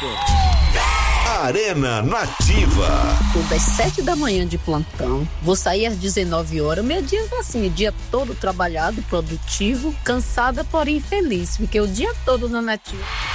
Arena Nativa. Tô das 7 da manhã de plantão, vou sair às 19 horas, meu dia assim, o dia todo trabalhado, produtivo, cansada, porém feliz, porque o dia todo na Nativa.